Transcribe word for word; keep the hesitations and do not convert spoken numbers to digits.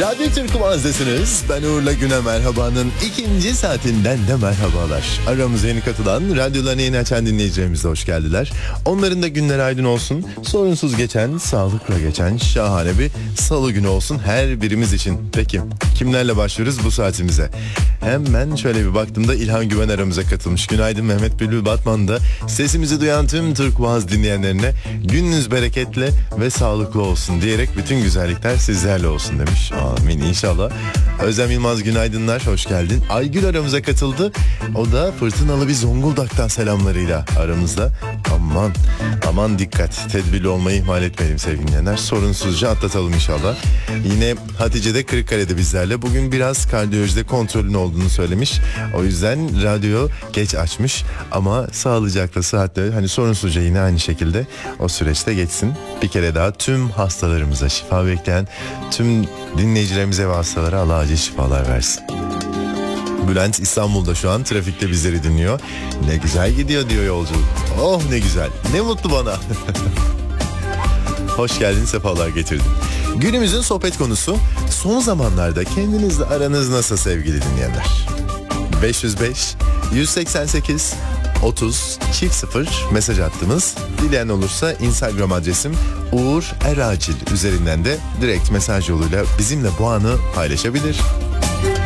Radyo Türk Kumandasınız. Ben Uğur'la Güne Merhaba'nın ikinci saatinden de merhabalar. Aramıza yeni katılan, radyolarını yeni açan dinleyicilerimize hoş geldiler. Onların da günleri aydın olsun. Sorunsuz geçen, sağlıkla geçen şahane bir salı günü olsun her birimiz için. Peki kimlerle başlıyoruz bu saatimize? Hemen şöyle bir baktığımda İlhan Güven aramıza katılmış. Günaydın Mehmet Bülbül Batman da sesimizi duyan tüm Türk Boğaz dinleyenlerine gününüz bereketli ve sağlıklı olsun diyerek bütün güzellikler sizlerle olsun demiş. Amin inşallah. Özlem Yılmaz günaydınlar, hoş geldin. Aygül aramıza katıldı. O da fırtınalı bir Zonguldak'tan selamlarıyla aramızda. Aman aman dikkat, tedbirli olmayı ihmal etmeyelim sevgili dinleyenler. Sorunsuzca atlatalım inşallah. Yine Hatice de Kırıkkale'de bizlerle. Bugün biraz kardiyolojide kontrolün olduğunu söylemiş. O yüzden radyo geç açmış ama sağlıcakla, sıhhatle, hani sorunsuzca yine aynı şekilde o süreçte geçsin. Bir kere daha tüm hastalarımıza şifa bekleyen tüm dinleyicilerimize ve hastalara Allah acil şifalar versin. Bülent İstanbul'da şu an trafikte bizleri dinliyor. Ne güzel gidiyor diyor yolculuk. Oh ne güzel. Ne mutlu bana. Hoş geldin, sefalar getirdin. Günümüzün sohbet konusu son zamanlarda kendinizle aranız nasıl sevgili dinleyenler? beş yüz beş yüz seksen sekiz otuz çift sıfır mesaj attınız. Dileyen olursa Instagram adresim Uğur Eracil üzerinden de direkt mesaj yoluyla bizimle bu anı paylaşabilir.